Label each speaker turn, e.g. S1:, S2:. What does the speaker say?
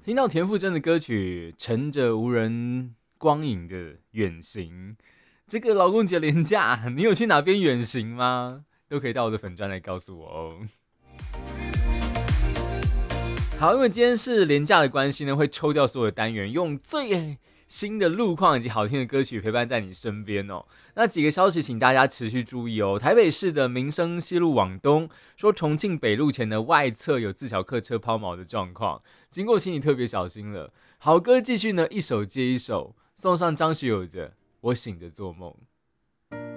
S1: 听到田馥甄的歌曲，乘着无人光影的远行，这个劳工节连假，你有去哪边远行吗？都可以到我的粉专来告诉我哦。好，因为今天是连假的关系呢，会抽掉所有的单元，用最新的路况以及好听的歌曲陪伴在你身边哦。那几个消息，请大家持续注意哦。台北市的民生西路往东，说重庆北路前的外侧有自小客车抛锚的状况，经过请你特别小心了。好歌继续呢，一首接一首，送上张学友的《我醒着做梦》。